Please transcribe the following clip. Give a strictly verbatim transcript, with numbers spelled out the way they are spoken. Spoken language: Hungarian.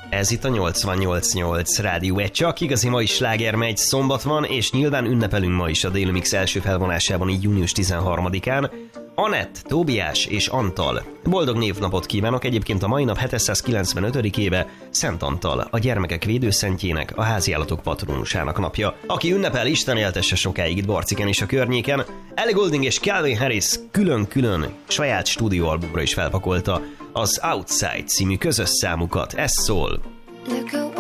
Ez itt a nyolcvannyolc nyolc Rádió egy, csak igazi mai sláger megy, szombat van, és nyilván ünnepelünk ma is a Daily Mix első felvonásában, így június tizenharmadikán. Anett, Tóbiás és Antal. Boldog névnapot kívánok, egyébként a mai nap hetszázkilencvenötödik éve Szent Antal, a gyermekek védőszentjének, a háziállatok patronusának napja. Aki ünnepel, Isten éltesse sokáig itt Barciken és a környéken. Ellie Goulding és Calvin Harris külön-külön saját stúdióalbumra is felpakolta az Outside című közös számukat. Ez szól. Look